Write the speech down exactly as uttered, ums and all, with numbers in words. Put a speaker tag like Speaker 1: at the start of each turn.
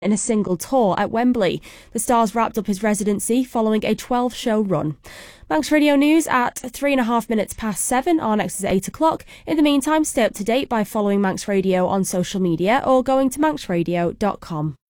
Speaker 1: in a single tour at Wembley. The Stars wrapped up his residency following a twelve-show run. Manx Radio News at three and a half minutes past seven. Our next is eight o'clock. In the meantime, stay up to date by following Manx Radio on social media or going to manx radio dot com.